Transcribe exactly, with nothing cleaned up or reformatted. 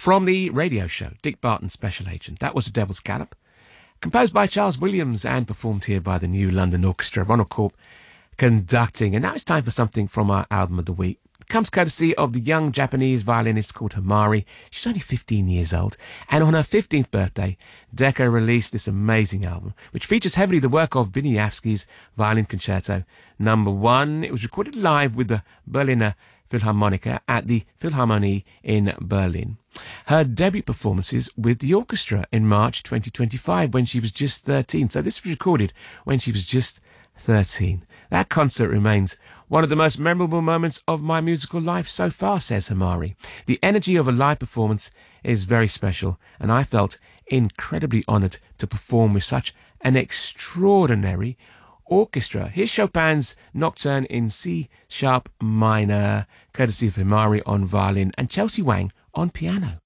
From the radio show, Dick Barton, Special Agent. That was The Devil's Gallop, composed by Charles Williams and performed here by the New London Orchestra. Ronald Corp conducting. And now it's time for something from our album of the week. It comes courtesy of the young Japanese violinist called Hamari. She's only fifteen years old. And on her fifteenth birthday, Decca released this amazing album, which features heavily the work of Wieniawski's Violin Concerto Number One. It was recorded live with the Berliner Philharmoniker at the Philharmonie in Berlin. Her debut performances with the orchestra in March twenty twenty-five when she was just thirteen. So this was recorded when she was just thirteen. That concert remains one of the most memorable moments of my musical life so far, says Hamari. The energy of a live performance is very special, and I felt incredibly honoured to perform with such an extraordinary orchestra. Here's Chopin's Nocturne in C sharp minor, courtesy of Hamari on violin and Chelsea Wang on piano.